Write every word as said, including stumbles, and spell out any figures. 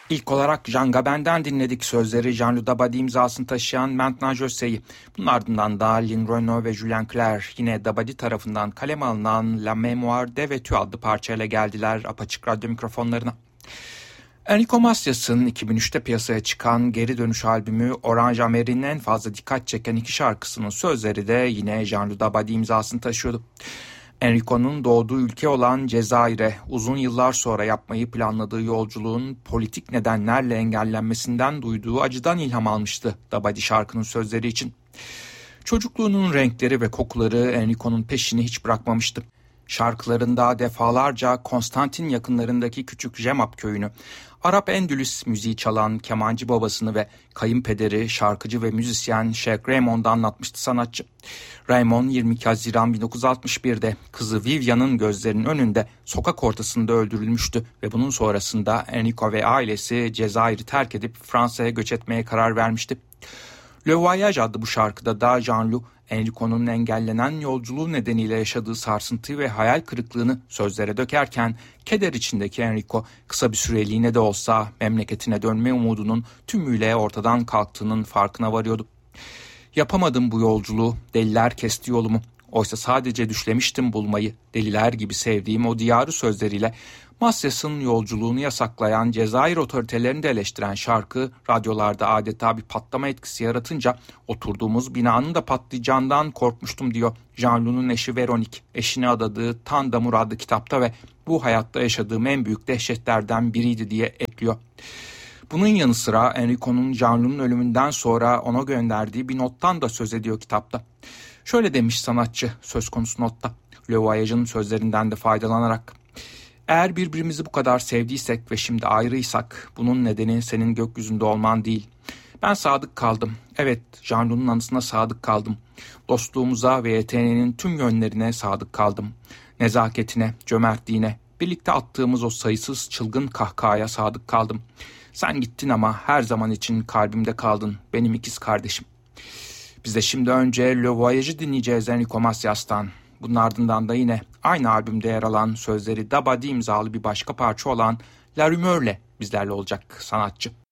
İlk olarak Jean Gabin'den dinledik sözleri Jean-Luc Dabadi imzasını taşıyan Maintenant Je Sais. Bunun ardından da Lynn Renaud ve Julien Clerc yine Dabadi tarafından kaleme alınan La Mémoire de Vêtu adlı parçayla geldiler Apaçık Radyo mikrofonlarına. Enrico Macias'ın iki bin üçte piyasaya çıkan Geri Dönüş albümü Orange Ameri'nin en fazla dikkat çeken iki şarkısının sözleri de yine Jean-Luc Dabadi imzasını taşıyordu. Enrico'nun doğduğu ülke olan Cezayir'e uzun yıllar sonra yapmayı planladığı yolculuğun politik nedenlerle engellenmesinden duyduğu acıdan ilham almıştı Dabadi şarkının sözleri için. Çocukluğunun renkleri ve kokuları Enrico'nun peşini hiç bırakmamıştı. Şarkılarında defalarca Konstantin yakınlarındaki küçük Jemap köyünü, Arap Endülüs müziği çalan kemancı babasını ve kayınpederi şarkıcı ve müzisyen Sheikh Raymond'u anlatmıştı sanatçı. Raymond yirmi iki Haziran bin dokuz yüz altmış birde kızı Vivian'ın gözlerinin önünde sokak ortasında öldürülmüştü ve bunun sonrasında Enrico ve ailesi Cezayir'i terk edip Fransa'ya göç etmeye karar vermişti. Le Voyage adlı bu şarkıda da Jean-Luc, Enrico'nun engellenen yolculuğu nedeniyle yaşadığı sarsıntıyı ve hayal kırıklığını sözlere dökerken keder içindeki Enrico kısa bir süreliğine de olsa memleketine dönme umudunun tümüyle ortadan kalktığının farkına varıyordu. Yapamadım bu yolculuğu, deliler kesti yolumu. Oysa sadece düşlemiştim bulmayı, deliler gibi sevdiğim o diyarı sözleriyle Macias'ın yolculuğunu yasaklayan Cezayir otoritelerini de eleştiren şarkı radyolarda adeta bir patlama etkisi yaratınca oturduğumuz binanın da patlayacağından korkmuştum diyor Jean-Luc'un eşi Veronique, eşine adadığı Tan d'Amour adlı kitapta ve bu hayatta yaşadığım en büyük dehşetlerden biriydi diye ekliyor. Bunun yanı sıra Enrico'nun Jean-Luc'un ölümünden sonra ona gönderdiği bir nottan da söz ediyor kitapta. Şöyle demiş sanatçı söz konusu notta, Le Voyage'ın sözlerinden de faydalanarak: "Eğer birbirimizi bu kadar sevdiysek ve şimdi ayrıysak bunun nedeni senin gökyüzünde olman değil. Ben sadık kaldım. Evet, Jean-Luc'un anısına sadık kaldım. Dostluğumuza ve yeteneğinin tüm yönlerine sadık kaldım. Nezaketine, cömertliğine, birlikte attığımız o sayısız çılgın kahkahaya sadık kaldım. Sen gittin ama her zaman için kalbimde kaldın, benim ikiz kardeşim." Biz de şimdi önce Le Voyage'ı dinleyeceğiz Enrico Macias'tan. Bunun ardından da yine aynı albümde yer alan sözleri Dabadi imzalı bir başka parça olan La Rumeur'le bizlerle olacak sanatçı.